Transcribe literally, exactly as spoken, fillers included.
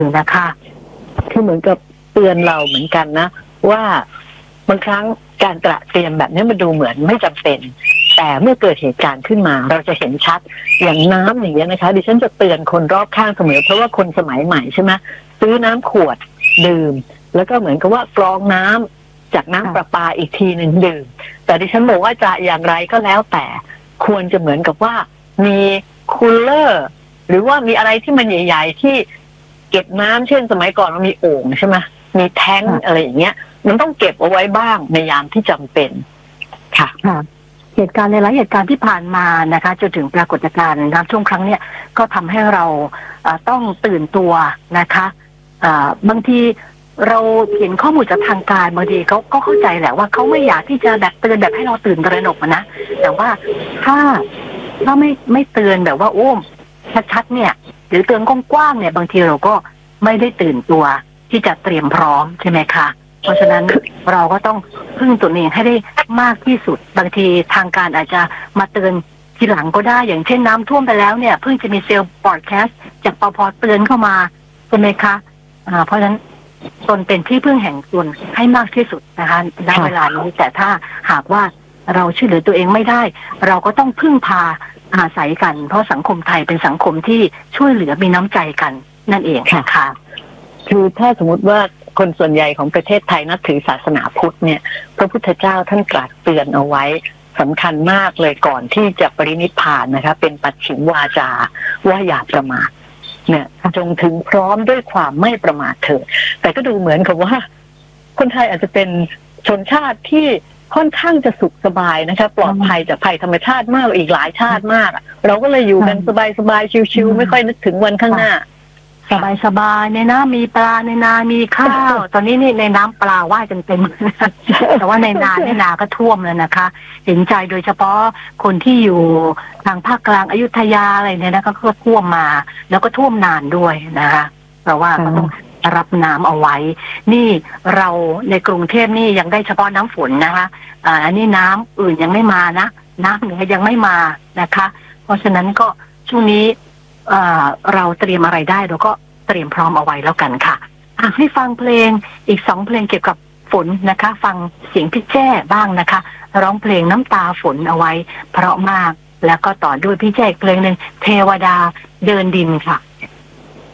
นะคะคือเหมือนกับเตือนเราเหมือนกันนะว่าบางครั้งการตระเตรียมแบบนี้มันดูเหมือนไม่จำเป็นแต่เมื่อเกิดเหตุการณ์ขึ้นมาเราจะเห็นชัดอย่างน้ำอย่างเงี้ยนะคะดิฉันจะเตือนคนรอบข้างเสมอเพราะว่าคนสมัยใหม่ใช่ไหมซื้อน้ำขวดดื่มแล้วก็เหมือนกับว่ากรองน้ำจากน้ำประปาอีกทีหนึ่งดื่มแต่ดิฉันบอกว่าจะอย่างไรก็แล้วแต่ควรจะเหมือนกับว่ามีคูลเลอร์หรือว่ามีอะไรที่มันใหญ่ๆที่เก็บน้ำเช่นสมัยก่อนมันมีโอ่งใช่ไหมมีแท้งอะไรอย่างเงี้ยมันต้องเก็บเอาไว้บ้างในยามที่จำเป็นค่ะเหตุการณ์ในหลายเหตุการณ์ที่ผ่านมานะคะจนถึงปรากฏการณ์น้ำท่วมครั้งเนี้ยก็ทำให้เราต้องตื่นตัวนะคะบางทีเราเห็นข้อมูลจากทางการบางทีเขาก็เข้าใจแหละว่าเขาไม่อยากที่จะแบบเตือนแบบให้เราตื่นตระหนกนะแต่ว่าถ้าถ้าไม่ไม่เตือนแบบว่าโอ้ชัดๆเนี่ยหรือเตือนกว้างๆเนี่ยบางทีเราก็ไม่ได้ตื่นตัวที่จะเตรียมพร้อมใช่ไหมคะเพราะฉะนั้นเราก็ต้องพึ่งตัวเองให้ได้มากที่สุดบางทีทางการอาจจะมาเตือนทีหลังก็ได้อย่างเช่นน้ำท่วมไปแล้วเนี่ยเพิ่งจะมีเซลล์พอดแคสต์จากปภเตือนเข้ามาใช่ไหมคะอ่าเพราะฉะนั้นตนเป็นที่พึ่งแห่งตนให้มากที่สุดนะคะณเวลานี้แต่ถ้าหากว่าเราช่วยเหลือตัวเองไม่ได้เราก็ต้องพึ่งพาอาศัยกันเพราะสังคมไทยเป็นสังคมที่ช่วยเหลือมีน้ำใจกันนั่นเองค่ะคือถ้าสมมติว่าคนส่วนใหญ่ของประเทศไทยนับถือศาสนาพุทธเนี่ยพระพุทธเจ้าท่านตรัสเตือนเอาไว้สำคัญมากเลยก่อนที่จะปรินิพพานนะคะเป็นปัจฉิมวาจาว่าอย่าประมาทเนี่ยจงถึงพร้อมด้วยความไม่ประมาทเถิดแต่ก็ดูเหมือนกับว่าคนไทยอาจจะเป็นชนชาติที่ค่อนข้างจะสุขสบายนะคะปลอดภัยจากภัยธรรมชาติมากอีกหลายชาติมากเราก็เลยอยู่กันสบายๆชิวๆไม่ค่อยนึกถึงวันข้างหน้าสบายสบายในน้ำมีปลาในนามีข้าวตอนนี้นี่ในน้ำปลาว่ายกันเต็มแต่ว่าในนาในนาก็ท่วมแล้วนะคะเห็นใจโดยเฉพาะคนที่อยู่ทางภาคกลางอยุธยาอะไรเนี่ยนะก็ท่วมมาแล้วก็ท่วมนานด้วยนะคะเพราะว่าก็ต้องรับน้ำเอาไว้นี่เราในกรุงเทพนี่ยังได้เฉพาะน้ำฝนนะคะอ่าอันนี้น้ำอื่นยังไม่มานะน้ำเหนือยังไม่มานะคะเพราะฉะนั้นก็ช่วงนี้เราเตรียมอะไรได้เราก็เตรียมพร้อมเอาไว้แล้วกันค่ะให้ฟังเพลงอีกสองเพลงเกี่ยวกับฝนนะคะฟังเสียงพี่แจ้บ้างนะคะร้องเพลงน้ำตาฝนเอาไว้เพราะมากแล้วก็ต่อด้วยพี่แจ้อีกเพลงหนึ่งเทวดาเดินดินค่ะ